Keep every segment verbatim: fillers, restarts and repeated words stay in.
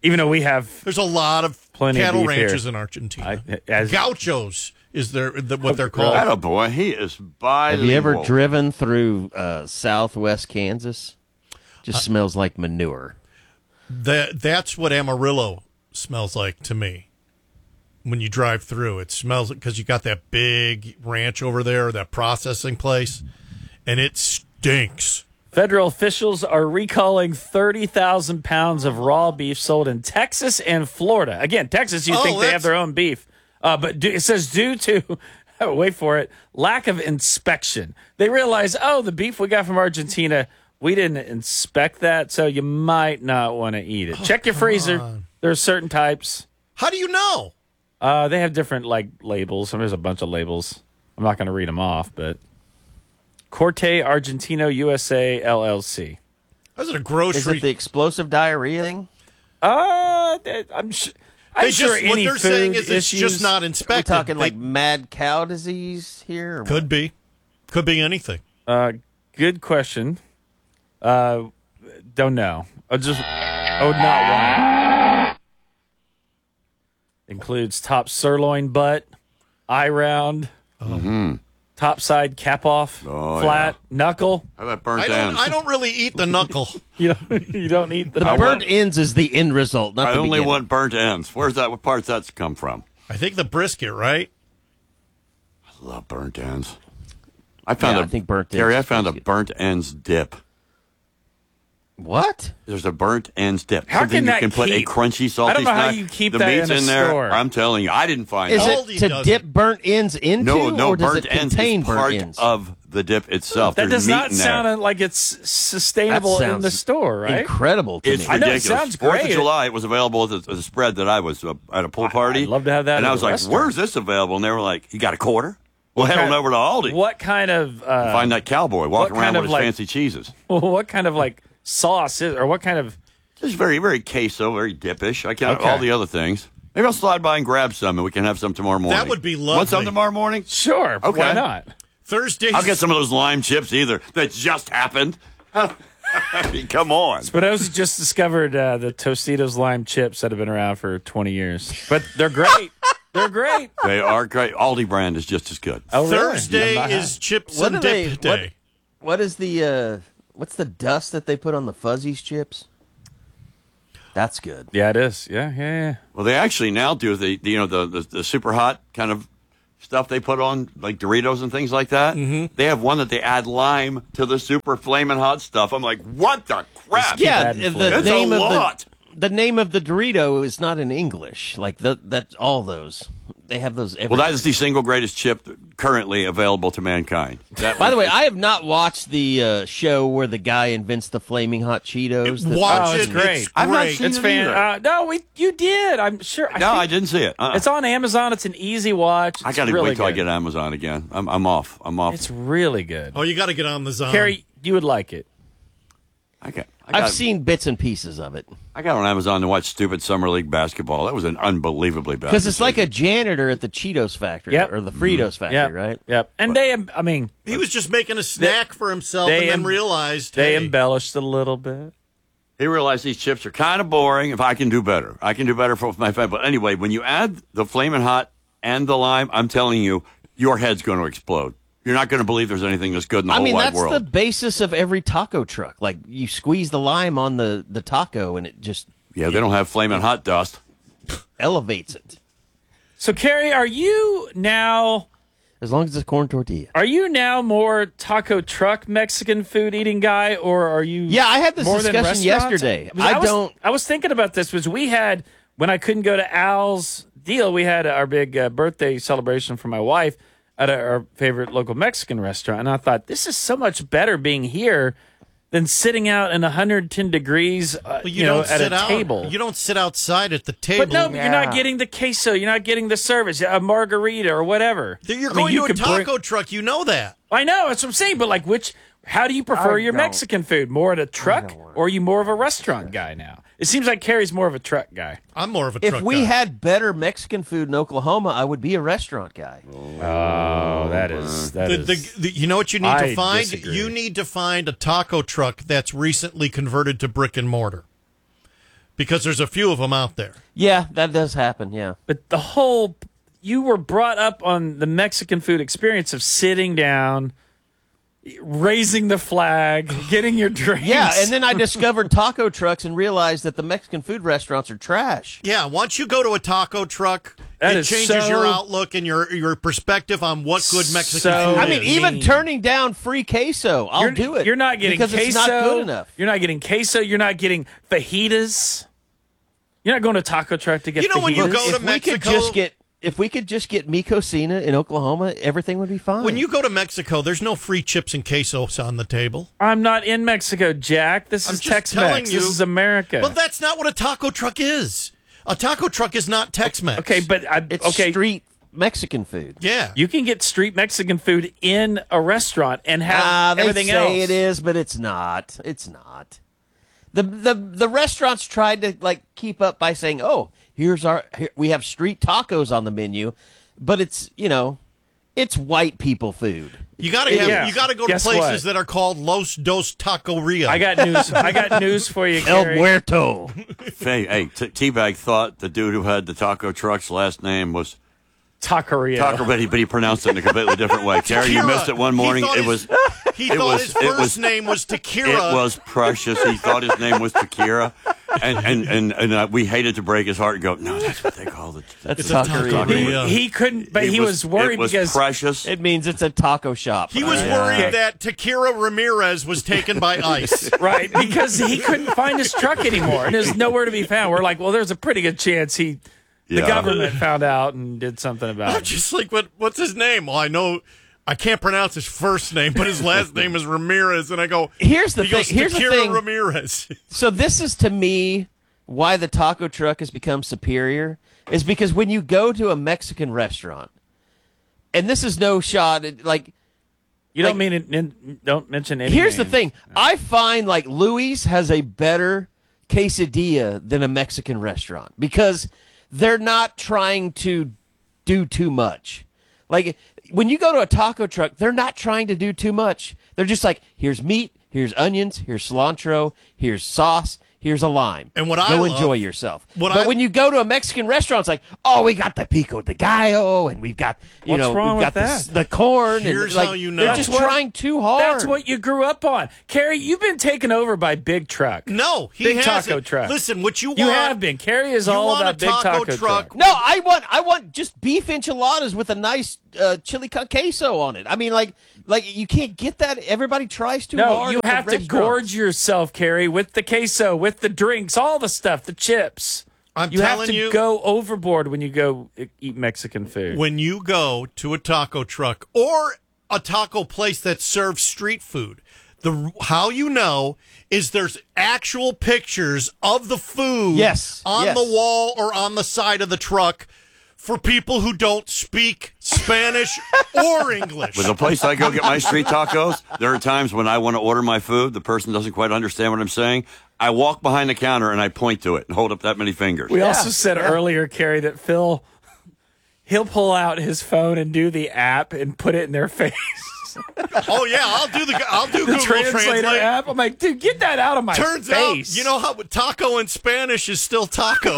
Even though we have There's a lot of plenty cattle of beef ranches here. in Argentina. I, as, Gauchos is their the, what they're called. That a boy, he is bilingual. Have you ever driven through uh, southwest Kansas? Just uh, smells like manure. That that's what Amarillo smells like to me. When you drive through, it smells because you got that big ranch over there, that processing place, and it stinks. Federal officials are recalling thirty thousand pounds of raw beef sold in Texas and Florida. Again, Texas, you Oh, think they that's- have their own beef. Uh, but do, it says due to, wait for it, lack of inspection. They realize, oh, the beef we got from Argentina, we didn't inspect that, so you might not want to eat it. Oh, Check your freezer. on. There are certain types. How do you know? Uh, they have different like labels. I mean, there's a bunch of labels. I'm not going to read them off, but Corte Argentino U S A L L C. Was it a Is grocery? it the explosive diarrhea thing? Uh, I'm sure. I'm They sure just what any they're saying food is it's issues, just not We're inspected. talking They- like mad cow disease here? Or what? could be, could be anything. Uh, good question. Uh, don't know. I just oh not one. Includes top sirloin butt, eye round, Mm-hmm. top side cap off, Oh, flat knuckle. How about burnt I don't. ends? I don't really eat the knuckle. You don't you don't eat the The knuckle. burnt ends is the end result, not I the only beginning. want burnt ends. Where's that? What part's that come from? I think the brisket, right? I love burnt ends. I found Yeah, a I think burnt Terry, I ends is found a pretty good. burnt ends dip. What? There's a burnt ends dip. How Something can you that can put a keep- crunchy salty I don't know how snack. you keep the that meat's in a there. store. I'm telling you, I didn't find Is it. Aldi it to does dip it. burnt ends into, No, no, or does burnt it ends contain is burnt part ends? of the dip itself. That There's does meat not in there. sound like it's sustainable That in the sounds store, right? Incredible to It's me. I know, it ridiculous. sounds Fourth great. of July, it was available as a, as a spread that I was uh, at a pool party. I'd love to have that And at I a was like, restaurant. "Where's this available?" And they were like, "You got a quarter? Well, head kind- on over to Aldi. What kind of uh, Find that cowboy walking what around kind with of, his like- fancy cheeses." what kind of like sauce is, or what kind of? Just very, very queso, very dipish. I can Okay. all the other things. Maybe I'll slide by and grab some, and we can have some tomorrow morning. That would be Want some lovely. tomorrow morning? Sure, Okay. why not? Thursdays. I'll get some of those lime chips either. That just happened. I mean, come on. Spinoza just discovered uh, the Tostitos lime chips that have been around for twenty years, but they're great. They're great. They are great. Aldi brand is just as good. Oh, really? Thursday I'm not- is chips What and do dip they- what- day. What is the uh, what's the dust that they put on the Fuzzies chips? That's good. Yeah, it is. Yeah, yeah, yeah. Well, they actually now do the, the you know the, the the super hot kind of stuff they put on like Doritos and things like that. Mm-hmm. They have one that they add lime to the super flaming hot stuff. I'm like, what the crap? keep Yeah, adding the flavor. That's name a of lot. the the name of the Dorito is not in English. Like the, that, all those they have those. Well, that is the single greatest chip currently available to mankind. That By the way, I have not watched the uh, show where the guy invents the flaming hot Cheetos. that- Watch Oh, it. it's great. It's I've not great. seen It's it fan. either. Uh, no, we you did. I'm sure. I no, think I didn't see it. Uh-uh. It's on Amazon. It's an easy watch. It's I got to really wait till I good. get Amazon again. I'm, I'm off. I'm off. It's really good. Oh, you got to get on the zone. Carrie, you would like it. I got. I got, I've seen bits and pieces of it I got on Amazon to watch stupid summer league basketball. That was an unbelievably bad. because it's like a decision. janitor at the Cheetos factory Yep. or the Fritos factory, Yep. right? Yep. And they, I mean, He was just making a snack for himself they and then em- realized they hey, embellished a little bit. He realized these chips are kind of boring. If I can do better, I can do better for my family. But anyway, when you add the flaming hot and the lime, I'm telling you, your head's going to explode. You're not going to believe there's anything that's good in the I whole mean, wide that's world. the basis of every taco truck. Like you squeeze the lime on the, the taco and it just Yeah, they don't have flaming hot dust. elevates it. So, Carrie, are you now As long as it's corn tortilla. are you now more taco truck Mexican food eating guy, or are you? Yeah, I had this more than discussion restaurants? yesterday. Because I was, don't- I was thinking about this. Was we had when I couldn't go to Al's deal, we had our big uh, birthday celebration for my wife at our favorite local Mexican restaurant, and I thought this is so much better being here than sitting out in one hundred ten degrees, uh, Well, you, you, know, don't at sit a out. table. You don't sit outside at the table. But no, but you're not getting the queso. You're not getting the service, a margarita or whatever. You're I mean, going you to a could bring- taco truck. You know that. I know, that's what I'm saying. But like, which? How do you prefer I your don't. Mexican food? More at a truck, or are you more of a restaurant guy now? It seems like Carrie's more of a truck guy. I'm more of a If truck we guy. had better Mexican food in Oklahoma, I would be a restaurant guy. Oh, that is that the, is. the, the, you know what you need I to find? disagree. You need to find a taco truck that's recently converted to brick and mortar. because there's a few of them out there. Yeah, that does happen. Yeah. But the whole, you were brought up on the Mexican food experience of sitting down, raising the flag, getting your drinks. Yeah, and then I discovered taco trucks and realized that the Mexican food restaurants are trash. Yeah, once you go to a taco truck, That it is changes so- your outlook and your your perspective on what good Mexican So- food I mean, is. even mean. turning down free queso, I'll you're, do it. You're not getting because queso. it's not good enough. You're not getting queso. You're not getting fajitas. You're not going to taco truck to get You know, fajitas. when you go if to we could Mexico- just get if we could just get Mi Cocina in Oklahoma, everything would be fine. When you go to Mexico, there's no free chips and quesos on the table. I'm not in Mexico, Jack. This I'm is just telling Tex-Mex. you. This is America. Well, that's not what a taco truck is. A taco truck is not Tex-Mex. okay, but I, it's okay, street Mexican food. Yeah. you can get street Mexican food in a restaurant and have Ah, they everything say else. it is, but it's not. It's not. The the the restaurants tried to like keep up by saying, "Oh, here's our here, we have street tacos on the menu," but it's you know, it's white people food. You gotta have, Yeah. you gotta go to Guess places what? that are called Los Dos Taqueria. I got news. I got news for you, El Gary. Muerto. Hey, hey, T- Teabag thought the dude who had the taco truck's last name was Taqueria. Taco, but he, but he pronounced it in a completely different way. Terry, you Tequila. missed it one He morning. thought It his- was He it thought was- his it first was- name was it Takira. was precious. He thought his name was Takira, and and and, and uh, we hated to break his heart and go, no, that's what they call it. That's It's a taqueria. taqueria. He, he couldn't, but he, was, worried it was because precious. It means it's a taco shop. He was Yeah. worried that Takira Ramirez was taken by ICE. right because he couldn't find his truck anymore, and there's nowhere to be found. We're like, well, there's a pretty good chance he, the Yeah. government found out and did something about I'm it. just like, what? What's his name? Well, I know I can't pronounce his first name, but his last name is Ramirez, and I go. Here's the he thing. goes, Here's the Takira thing. Ramirez. So this is to me why the taco truck has become superior is because when you go to a Mexican restaurant, and this is no shot, it- like You don't like- mean it, nin- don't mention any. here's the names. thing. I find like Louis has a better quesadilla than a Mexican restaurant because they're not trying to do too much. Like when you go to a taco truck, they're not trying to do too much. They're just like, here's meat, here's onions, here's cilantro, here's sauce, here's a lime. And what go I love- enjoy yourself. what but I- when you go to a Mexican restaurant, it's like, oh, we got the pico de gallo, and we've got you What's know wrong we've got with the, that? s- the corn. Here's and, like, how you know. They're just That's what- trying too hard. That's what you grew up on, Carrie. You've been taken over by Big Truck. No, he Big hasn't. taco truck. Listen, what you want? You have been. Carrie is You all want a about Big taco Taco truck? Truck. No, I want I want just beef enchiladas with a nice uh, chili con queso on it. I mean, like like you can't get that. Everybody tries too No, hard. you at the have to restaurants. gorge yourself, Carrie, with the queso, with the drinks, all the stuff, the chips. I'm you have telling to you- go overboard when you go e- eat Mexican food. When you go to a taco truck or a taco place that serves street food, the how you know is there's actual pictures of the food Yes, on yes. the wall or on the side of the truck for people who don't speak Spanish or English. With the place I go get my street tacos, there are times when I want to order my food. The person doesn't quite understand what I'm saying. I walk behind the counter and I point to it and hold up that many fingers. We also said earlier, Carrie, that Phil, he'll pull out his phone and do the app and put it in their face. Oh yeah, I'll do the I'll do the Google translator Translate. app. I'm like, dude, get that out of my Turns face. out, you know how taco in Spanish is still taco.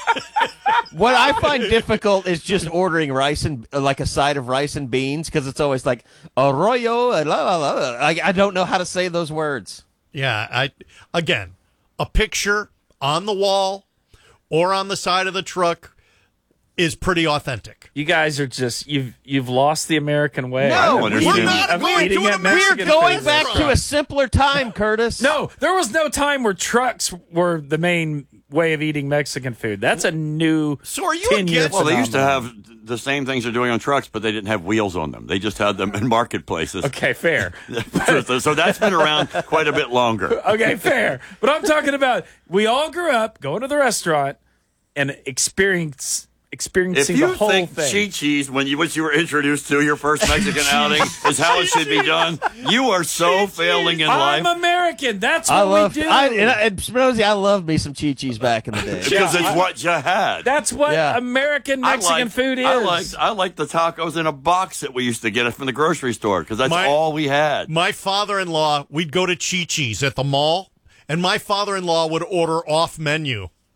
What I find difficult is just ordering rice and uh, like a side of rice and beans because it's always like arroyo. uh, La, la, la, la. I, I don't know how to say those words. Yeah, I again, a picture on the wall or on the side of the truck is pretty authentic. You guys are just you've you've lost the American way. No, I'm we're eating- not I'm going eating to an at American Mexican We're going food back to a restaurant. simpler time, Curtis. No, there was no time where trucks were the main way of eating Mexican food. That's a new. So are you ten year against- Well, they used to phenomenon. have the same things they're doing on trucks, but they didn't have wheels on them. They just had them in marketplaces. Okay, fair. so, so that's been around quite a bit longer. Okay, fair. But I'm talking about we all grew up going to the restaurant and experience If experiencing you the whole think thing. Chi-Chi's, when you, which you were introduced to, your first Mexican outing, is how it should be done, you are so failing in I'm life American. That's what I love. we do. I, and, I- and Spinozzi, I loved me some Chi-Chi's back in the day. because Yeah, it's I- what you had. That's what Yeah. American I Mexican liked- food is. I liked, I liked the tacos in a box that we used to get from the grocery store because that's My- all we had. My father-in-law, we'd go to Chi-Chi's at the mall, and my father-in-law would order off menu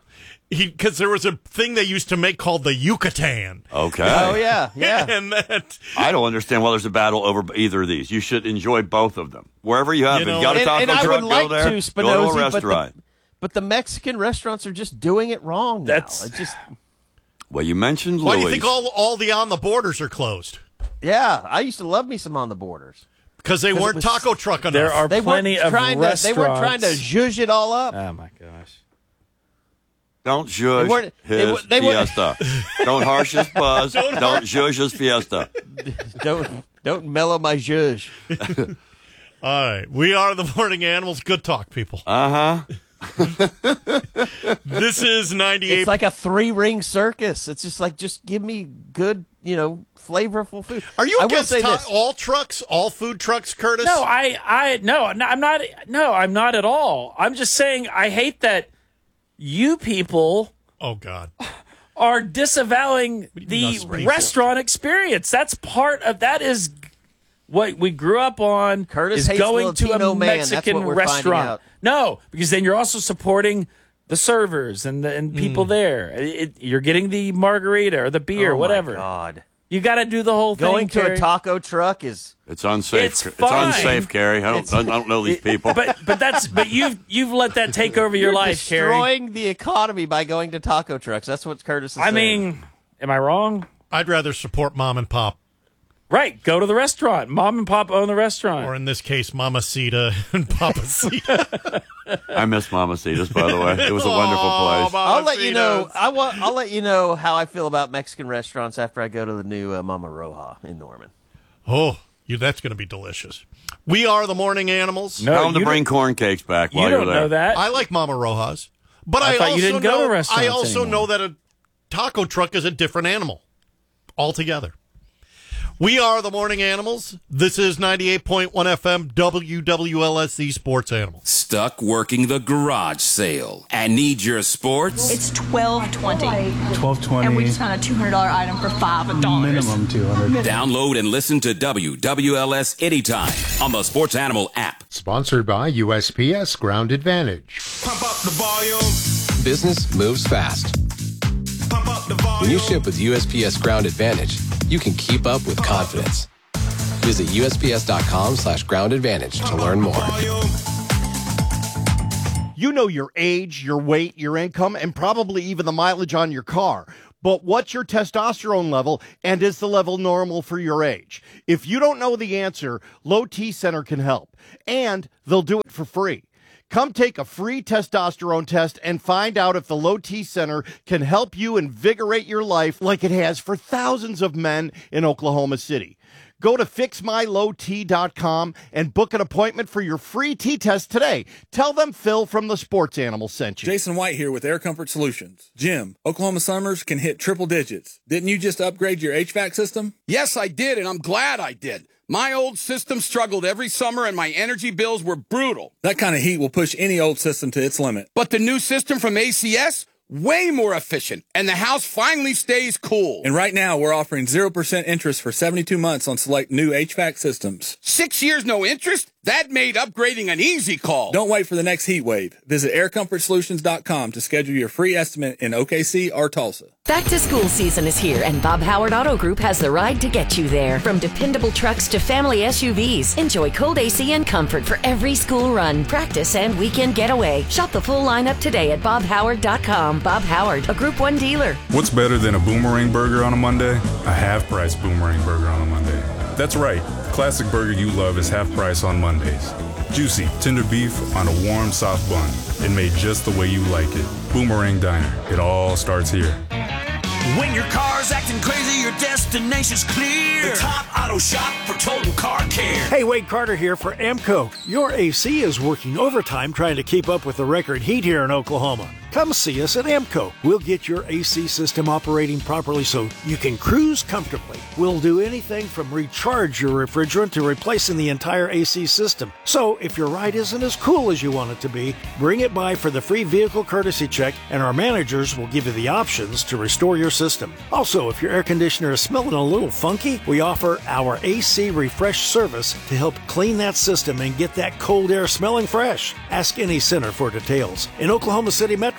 Because there was a thing they used to make called the Yucatan. Okay. Oh, yeah, yeah. And that, I don't understand why there's a battle over either of these. You should enjoy both of them. Wherever you have You it, know, you got a And, taco and I truck, would like go there. to, Spinozzi, go to a but restaurant. the, but the Mexican restaurants are just doing it wrong now. That's- It's just, Well, you mentioned why Louis. do you think all, all the on the borders are closed? yeah, I used to love me some On the Borders. Because they 'Cause it weren't was- taco truck enough. There are They plenty weren't of trying to. They restaurants. weren't trying to zhuzh it all up. Oh my gosh! Don't zhuzh They weren't- they his wa- they weren't- fiesta. Don't harsh his buzz. don't don't zhuzh his fiesta. don't don't mellow my zhuzh. All right. We are the Morning Animals. Good talk, people. Uh huh. This is ninety-eight. It's like a three ring circus. It's just like just give me good, you know, flavorful food. Are you I will against say ta- this. all trucks, all food trucks, Curtis? No, I, I, no, no, I'm not. No, I'm not at all. I'm just saying I hate that you people Oh, God. are disavowing mean, the that's racist? restaurant experience. That's part of that is what we grew up on. Curtis is hates going to Latino a man. That's Mexican what we're finding restaurant. out. No, because then you're also supporting the servers and the and people Hmm. there. It, it- you're getting the margarita or the beer, Oh, my whatever. God. You got to do the whole thing. Going to Carrie. a taco truck is It's unsafe. It's It's, fine. unsafe, Carrie. I don't. I don't know these people. But but that's but you've you've let that take over your You're life, Carrie. destroying the economy by going to taco trucks. That's what Curtis is I saying. mean, am I wrong? I'd rather support mom and pop, Right. Go to the restaurant. Mom and pop own the restaurant. or in this case, Mamacita and Papacita. I miss Mamacitas, by the way. It was a wonderful place. I'll let you know. I want. I'll let you know how I feel about Mexican restaurants after I go to the new uh, Mama Roja in Norman. Oh, you, that's going to be delicious. We are the Morning Animals. No, Tell them to you bring don't- corn cakes back You while don't you're there. know that. I like Mama Rojas, but I I, thought also you didn't go to know, restaurants I also anymore. know that a taco truck is a different animal altogether. We are the Morning Animals. This is ninety-eight point one F M W W L S, the Sports Animal. Stuck working the garage sale and need your sports? It's twelve twenty, twelve twenty. and we just found a two hundred dollar item for five dollars. Minimum two hundred. Download and listen to W W L S anytime on the Sports Animal app. Sponsored by U S P S Ground Advantage. Pump up the volume. Business moves fast. Pump up the volume. When you ship with U S P S Ground Advantage, you can keep up with confidence. Visit U S P S dot com slash ground advantage to learn more. You know your age, your weight, your income, and probably even the mileage on your car. But what's your testosterone level, and is the level normal for your age? If you don't know the answer, Low T Center can help, and they'll do it for free. Come take a free testosterone test and find out if the Low T Center can help you invigorate your life like it has for thousands of men in Oklahoma City. Go to fix my low t dot com and book an appointment for your free T-test today. Tell them Phil from the Sports Animal sent you. Jason White here with Air Comfort Solutions. Jim, Oklahoma summers can hit triple digits. Didn't you just upgrade your H V A C system? Yes, I did, and I'm glad I did. My old system struggled every summer, and my energy bills were brutal. That kind of heat will push any old system to its limit. But the new system from A C S, way more efficient, and the house finally stays cool. And right now, we're offering zero percent interest for seventy-two months on select new H V A C systems. Six years no interest? That made upgrading an easy call. Don't wait for the next heat wave. Visit air comfort solutions dot com to schedule your free estimate in O K C or Tulsa. Back to school season is here, and Bob Howard Auto Group has the ride to get you there. From dependable trucks to family S U Vs, enjoy cold A C and comfort for every school run, practice, and weekend getaway. Shop the full lineup today at bob howard dot com. Bob Howard, a Group one dealer. What's better than a Boomerang Burger on a Monday? A half-price Boomerang Burger on a Monday. That's right. The classic burger you love is half price on Mondays. Juicy, tender beef on a warm, soft bun, and made just the way you like it. Boomerang Diner. It all starts here. When your car's acting crazy, your destination's clear. The Top Auto Shop for total car care. Hey, Wade Carter here for AMCO. Your A C is working overtime trying to keep up with the record heat here in Oklahoma. Come see us at AMCO. We'll get your A C system operating properly so you can cruise comfortably. We'll do anything from recharge your refrigerant to replacing the entire A C system. So if your ride isn't as cool as you want it to be, bring it by for the free vehicle courtesy check, and our managers will give you the options to restore your system. Also, if your air conditioner is smelling a little funky, we offer our A C refresh service to help clean that system and get that cold air smelling fresh. Ask any center for details. In Oklahoma City Metro,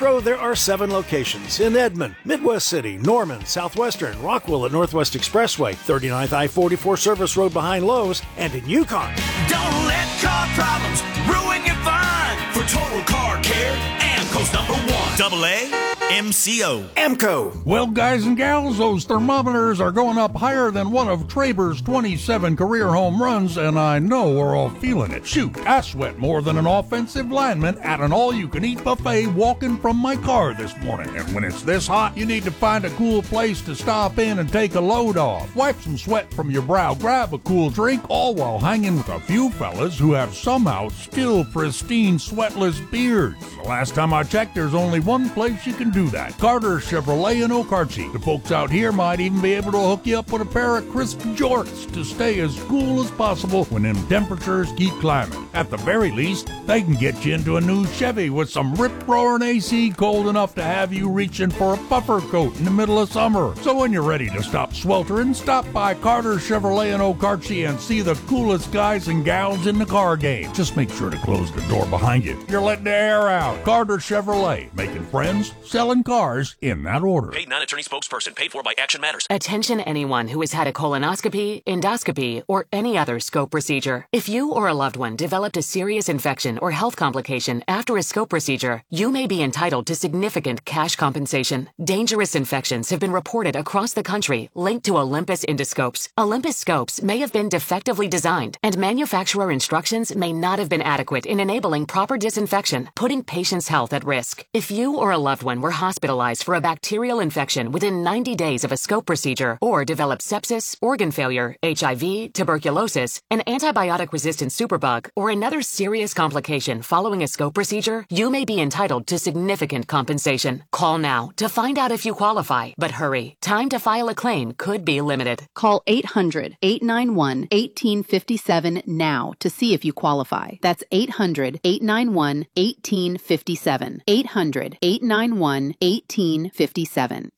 AMCO, there are seven locations in Edmond, Midwest City, Norman, Southwestern, Rockwell at Northwest Expressway, thirty-ninth I forty-four Service Road behind Lowe's, and in Yukon. Don't let car problems ruin your fun. For total car care, AMCO's number one. Double A M C O. AMCO. Well, guys and gals, those thermometers are going up higher than one of Traber's twenty-seven career home runs, and I know we're all feeling it. Shoot, I sweat more than an offensive lineman at an all-you-can-eat buffet walking from my car this morning. And when it's this hot, you need to find a cool place to stop in and take a load off. Wipe some sweat from your brow, grab a cool drink, all while hanging with a few fellas who have somehow still pristine, sweatless beards. The last time I checked, there's only one place you can do that. Carter Chevrolet in Okarche. The folks out here might even be able to hook you up with a pair of crisp jorts to stay as cool as possible when them temperatures keep climbing. At the very least, they can get you into a new Chevy with some rip-roaring A C cold enough to have you reaching for a puffer coat in the middle of summer. So when you're ready to stop sweltering, stop by Carter Chevrolet in Okarche and see the coolest guys and gals in the car game. Just make sure to close the door behind you. You're letting the air out. Carter Chevrolet, making friends, selling cars in that order. Paid non-attorney spokesperson, paid for by Action Matters. Attention anyone who has had a colonoscopy, endoscopy, or any other scope procedure. If you or a loved one developed a serious infection or health complication after a scope procedure, you may be entitled to significant cash compensation. Dangerous infections have been reported across the country linked to Olympus endoscopes. Olympus scopes may have been defectively designed, and manufacturer instructions may not have been adequate in enabling proper disinfection, putting patients' health at risk. If you or a loved one were hospitalized for a bacterial infection within ninety days of a scope procedure, or developed sepsis, organ failure, H I V, tuberculosis, an antibiotic-resistant superbug, or another serious complication following a scope procedure, you may be entitled to significant compensation. Call now to find out if you qualify, but hurry. Time to file a claim could be limited. Call eight hundred, eight nine one, one eight five seven now to see if you qualify. That's eight hundred, eight nine one, one eight five seven. eight hundred, eight nine one, one eight five seven.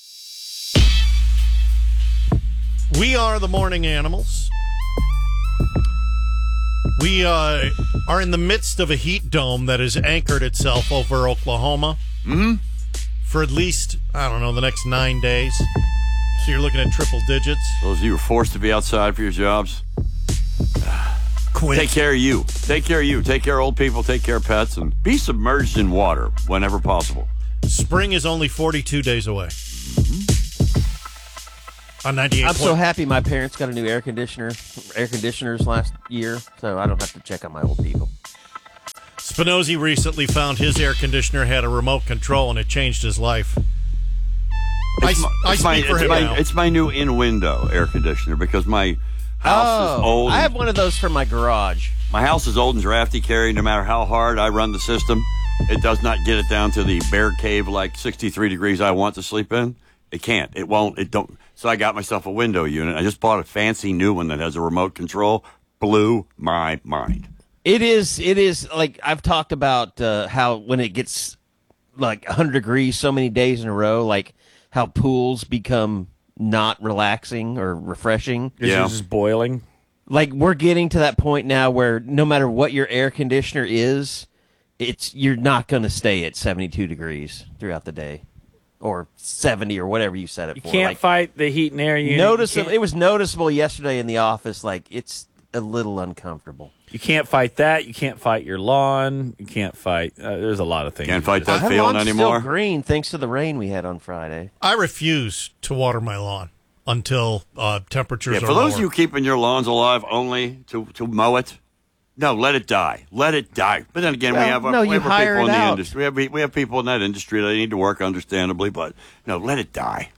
We are the morning animals. We uh, are in the midst of a heat dome that has anchored itself over Oklahoma mm-hmm. for at least, I don't know, the next nine days. So you're looking at triple digits. Those of you who are forced to be outside for your jobs, Quit. Take care of you. Take care of you. Take care of old people. Take care of pets. And be submerged in water whenever possible. Spring is only forty-two days away. On ninety-eight. I'm so happy my parents got a new air conditioner, air conditioners last year, so I don't have to check on my old people. Spinozzi recently found his air conditioner had a remote control, and it changed his life. It's I, my, I it's speak my, for it's him my, now. It's my new in-window air conditioner because my house oh, is old. I have one of those for my garage. My house is old and drafty, Carrie. No matter how hard I run the system, it does not get it down to the bear cave like sixty-three degrees I want to sleep in. It can't. It won't. It don't. So I got myself a window unit. I just bought a fancy new one that has a remote control. Blew my mind. It is. It is like I've talked about uh, how when it gets like one hundred degrees so many days in a row, like how pools become not relaxing or refreshing. Yeah, it's just boiling. Like we're getting to that point now where no matter what your air conditioner is, it's you're not going to stay at seventy-two degrees throughout the day, or seventy or whatever you set it You for. can't like, fight the heat and air unit. Noticeable. It was noticeable yesterday in the office. Like it's a little uncomfortable. You can't fight that. You can't fight your lawn. You can't fight. Uh, there's a lot of things. Can't fight that My feeling lawn's anymore. Still green thanks to the rain we had on Friday. I refuse to water my lawn until uh, temperatures Yeah, are for those lower. of you keeping your lawns alive only to, to mow it, no, let it die. Let it die. But then again, Well, we have, no, we you have hire people in it the out. industry. We have, we have people in that industry that need to work, understandably, but no, let it die.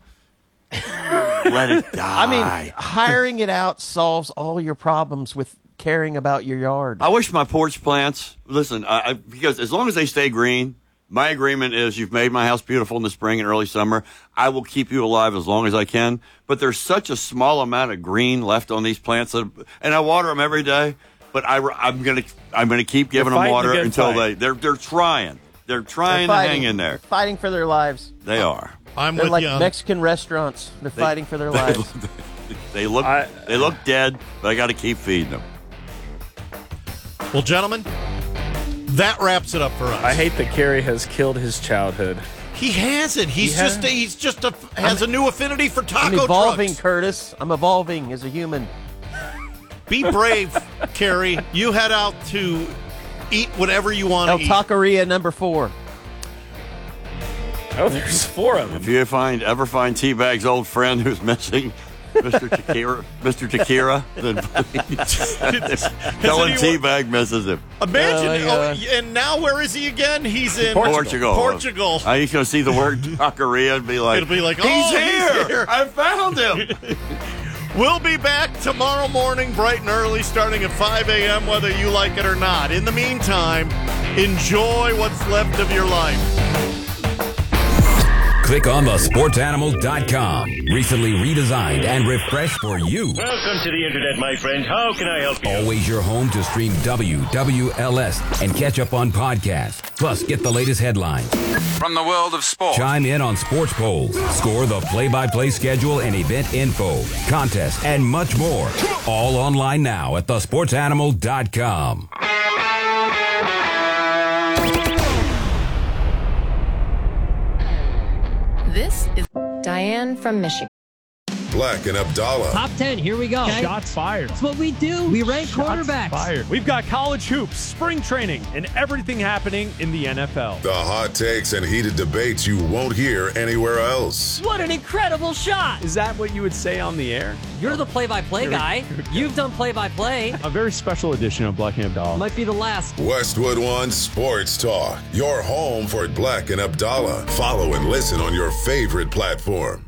Let it die. I mean, hiring it out solves all your problems with caring about your yard. I wish my porch plants, listen, I, I, because as long as they stay green, my agreement is you've made my house beautiful in the spring and early summer. I will keep you alive as long as I can. But there's such a small amount of green left on these plants, that, and I water them every day. But I, I'm gonna I'm gonna keep giving them water until they they're they're trying they're trying They're to fighting, hang in there. fighting for their lives. They are. I'm They're with like you on Mexican restaurants. They're They- fighting for their they- lives. They look I- they look dead, but I got to keep feeding them. Well, gentlemen, that wraps it up for us. I hate that Kerry has killed his childhood. He hasn't. He's He just hasn't? he's just a, has a new affinity for taco I'm evolving, trucks. Curtis. I'm evolving as a human. Be brave, Kerry. You head out to eat whatever you want El to eat. Taqueria number four. Oh, there's four of them. If you find ever find Teabag's old friend who's missing, Mister Takira, Mister Takira, then please tell him Teabag misses him. Imagine, Oh, oh, and now where is he again? He's in Portugal. Portugal. I used to see the word taqueria and be like, It'll be like, he's, oh, here. he's here. I found him. We'll be back tomorrow morning, bright and early, starting at five a.m., whether you like it or not. In the meantime, enjoy what's left of your life. Click on the sports animal dot com. Recently redesigned and refreshed for you. Welcome to the internet, my friend. How can I help you? Always your home to stream W W L S and catch up on podcasts. Plus, get the latest headlines. From the world of sport. Chime in on sports polls. Score the play-by-play schedule and event info, contests, and much more. All online now at the sports animal dot com. This is Diane from Michigan. Black and Abdallah. Top ten, here we go. Okay. Shots fired. That's what we do. We rank Shots quarterbacks. Fired. We've got college hoops, spring training, and everything happening in the N F L. The hot takes and heated debates you won't hear anywhere else. What an incredible shot. Is that what you would say on the air? You're the play-by-play guy. You've done play-by-play. A very special edition of Black and Abdallah. Might be the last. Westwood One Sports Talk. Your home for Black and Abdallah. Follow and listen on your favorite platform.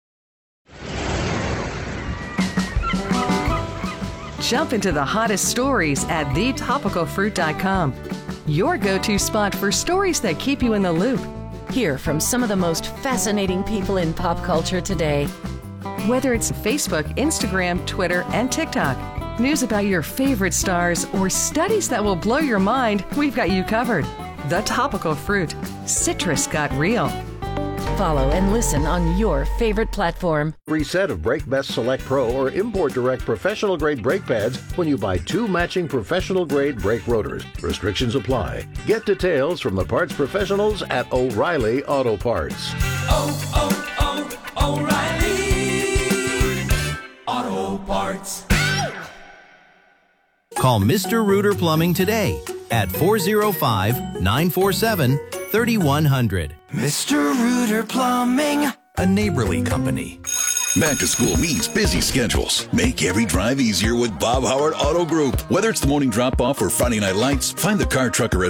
Jump into the hottest stories at the topical fruit dot com. Your go-to spot for stories that keep you in the loop. Hear from some of the most fascinating people in pop culture today. Whether it's Facebook, Instagram, Twitter, and TikTok, news about your favorite stars, or studies that will blow your mind, we've got you covered. The Topical Fruit. Citrus got real. Follow and listen on your favorite platform. Free set of Brake Best Select Pro or Import Direct professional grade brake pads when you buy two matching professional grade brake rotors. Restrictions apply. Get details from the parts professionals at O'Reilly Auto Parts. Oh, oh, oh, O'Reilly Auto Parts. Call Mister Rooter Plumbing today at four oh five, nine four seven, three one zero zero. Mister Rooter Plumbing. A neighborly company. Back to school means busy schedules. Make every drive easier with Bob Howard Auto Group. Whether it's the morning drop-off or Friday night lights, find the car, truck, or